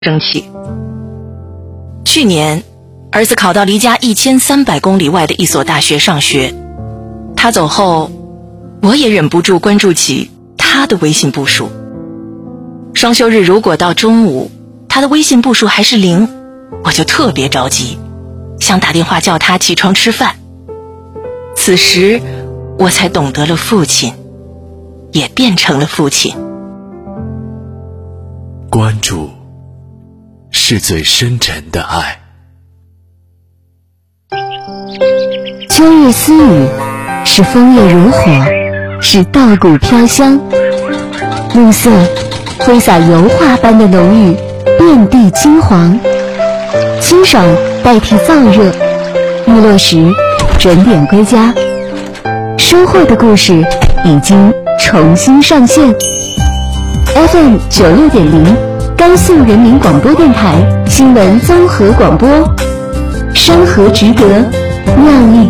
争气。去年，儿子考到离家1300公里外的一所大学上学。他走后，我也忍不住关注起他的微信步数。双休日如果到中午，他的微信步数还是0，我就特别着急，想打电话叫他起床吃饭。此时，我才懂得了父亲，也变成了父亲。 关注是最深沉的爱。 秋日私语，是枫叶如火，是稻谷飘香。暮色挥洒油画般的浓郁，遍地金黄。清爽代替燥热，日落时准点归家。收获的故事已经重新上线。FM 96.0，甘肃人民广播电台新闻综合广播。山河值得，酿一